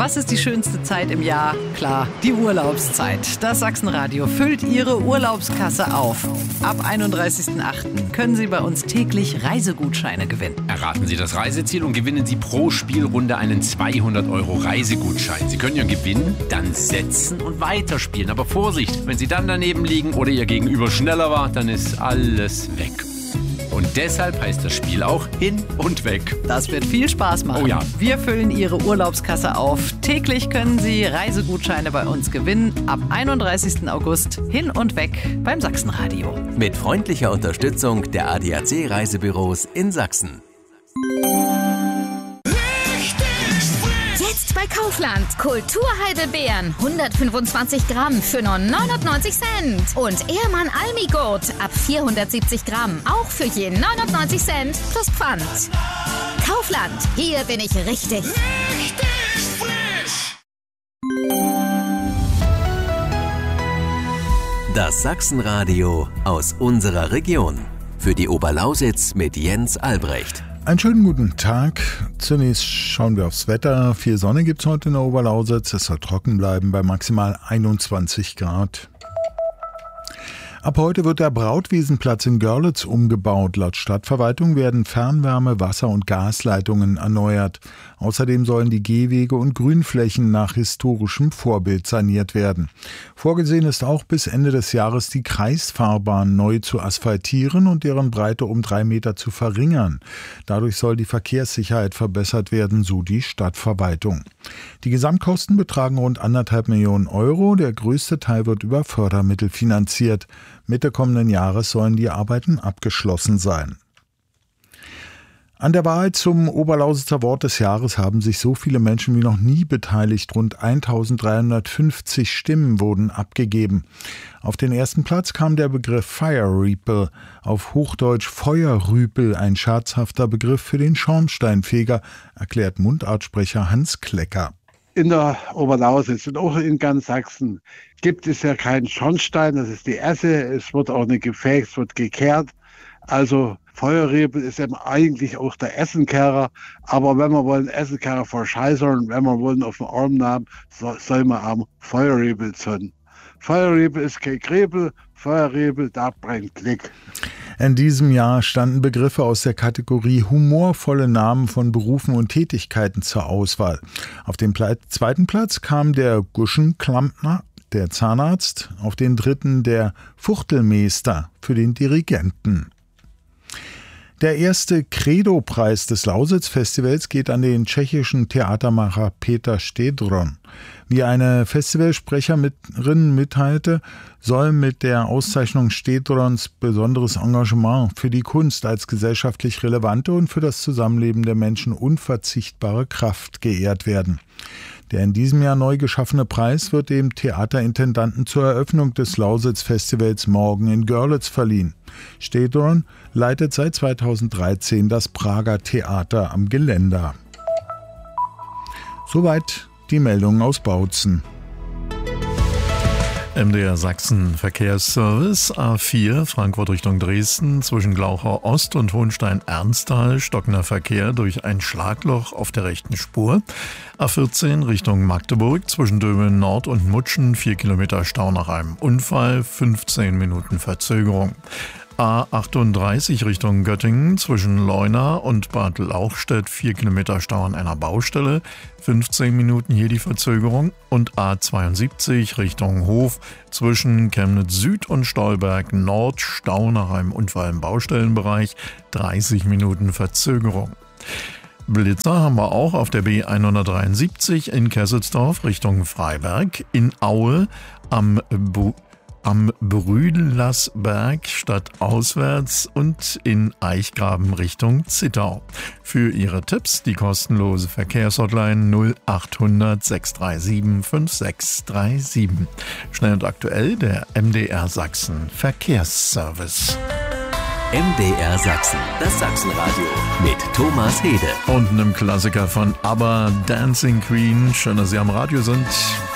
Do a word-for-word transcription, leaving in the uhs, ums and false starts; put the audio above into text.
Was ist die schönste Zeit im Jahr? Klar, die Urlaubszeit. Das Sachsenradio füllt Ihre Urlaubskasse auf. Ab einunddreißigsten achten können Sie bei uns täglich Reisegutscheine gewinnen. Erraten Sie das Reiseziel und gewinnen Sie pro Spielrunde einen zweihundert Euro Reisegutschein. Sie können Ihren Gewinn dann setzen und weiterspielen. Aber Vorsicht, wenn Sie dann daneben liegen oder Ihr Gegenüber schneller war, dann ist alles weg. Und deshalb heißt das Spiel auch Hin und Weg. Das wird viel Spaß machen. Oh ja. Wir füllen Ihre Urlaubskasse auf. Täglich können Sie Reisegutscheine bei uns gewinnen. Ab einunddreißigsten August Hin und Weg beim Sachsenradio. Mit freundlicher Unterstützung der A D A C Reisebüros in Sachsen. Jetzt bei Kaufland. Kulturheidelbeeren. hundertfünfundzwanzig Gramm für nur neunundneunzig Cent. Und Ehrmann Almigurt ab vierhundertsiebzig Gramm. Auch für je neunundneunzig Cent plus Pfand. Kaufland. Hier bin ich richtig. Richtig frisch. Das Sachsenradio aus unserer Region. Für die Oberlausitz mit Jens Albrecht. Einen schönen guten Tag. Zunächst schauen wir aufs Wetter. Viel Sonne gibt es heute in der Oberlausitz. Es soll trocken bleiben bei maximal einundzwanzig Grad. Ab heute wird der Brautwiesenplatz in Görlitz umgebaut. Laut Stadtverwaltung werden Fernwärme-, Wasser- und Gasleitungen erneuert. Außerdem sollen die Gehwege und Grünflächen nach historischem Vorbild saniert werden. Vorgesehen ist auch bis Ende des Jahres die Kreisfahrbahn neu zu asphaltieren und deren Breite um drei Meter zu verringern. Dadurch soll die Verkehrssicherheit verbessert werden, so die Stadtverwaltung. Die Gesamtkosten betragen rund anderthalb Millionen Euro. Der größte Teil wird über Fördermittel finanziert. Mitte kommenden Jahres sollen die Arbeiten abgeschlossen sein. An der Wahl zum Oberlausitzer Wort des Jahres haben sich so viele Menschen wie noch nie beteiligt. Rund eintausenddreihundertfünfzig Stimmen wurden abgegeben. Auf den ersten Platz kam der Begriff Fire-Ripel, auf Hochdeutsch Feuerrüpel, ein scherzhafter Begriff für den Schornsteinfeger, erklärt Mundartsprecher Hans Klecker. In der Oberlausitz und auch in ganz Sachsen gibt es ja keinen Schornstein, das ist die Esse, es wird auch nicht gefegt, es wird gekehrt. Also Feuerrüpel ist eben eigentlich auch der Essenkehrer, aber wenn wir wollen Essenkehrer verscheißern, wenn wir wollen auf den Arm nehmen, so, soll man am Feuerrüpel zünden. Feuerrüpel ist kein Krepel, Feuerrüpel, da brennt Klick. In diesem Jahr standen Begriffe aus der Kategorie humorvolle Namen von Berufen und Tätigkeiten zur Auswahl. Auf den zweiten Platz kam der Guschenklampner, der Zahnarzt, auf den dritten der Fuchtelmeister für den Dirigenten. Der erste Credo-Preis des Lausitz-Festivals geht an den tschechischen Theatermacher Peter Štedron. Wie eine Festivalsprecherin mitteilte, soll mit der Auszeichnung Štedrons besonderes Engagement für die Kunst als gesellschaftlich relevante und für das Zusammenleben der Menschen unverzichtbare Kraft geehrt werden. Der in diesem Jahr neu geschaffene Preis wird dem Theaterintendanten zur Eröffnung des Lausitz-Festivals morgen in Görlitz verliehen. Štedron leitet seit zweitausenddreizehn das Prager Theater am Geländer. Soweit die Meldungen aus Bautzen. M D R Sachsen Verkehrsservice A vier Frankfurt Richtung Dresden zwischen Glauchau Ost und Hohenstein-Ernsthal stockender Verkehr durch ein Schlagloch auf der rechten Spur. A vierzehn Richtung Magdeburg zwischen Dömen Nord und Mutschen vier Kilometer Stau nach einem Unfall, fünfzehn Minuten Verzögerung. A achtunddreißig Richtung Göttingen zwischen Leuna und Bad Lauchstädt vier Kilometer Stau an einer Baustelle, fünfzehn Minuten hier die Verzögerung. Und A zweiundsiebzig Richtung Hof zwischen Chemnitz Süd und Stolberg Nord Stau nach einem Unfall im Baustellenbereich, dreißig Minuten Verzögerung. Blitzer haben wir auch auf der B hundertdreiundsiebzig in Kesselsdorf Richtung Freiberg, in Aue am Bu Am Brüdelasberg stadtauswärts und in Eichgraben Richtung Zittau. Für Ihre Tipps die kostenlose Verkehrshotline null achthundert sechshundertsiebenunddreißig fünfundsechzig siebenunddreißig. Schnell und aktuell der M D R Sachsen Verkehrsservice. M D R Sachsen, das Sachsenradio mit Thomas Hede. Und einem Klassiker von ABBA, Dancing Queen. Schön, dass Sie am Radio sind.